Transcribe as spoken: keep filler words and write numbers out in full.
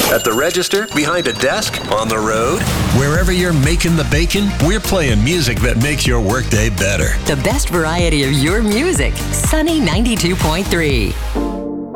At the register, behind a desk, on the road. Wherever you're making the bacon, we're playing music that makes your workday better. The best variety of your music. Sunny ninety-two point three.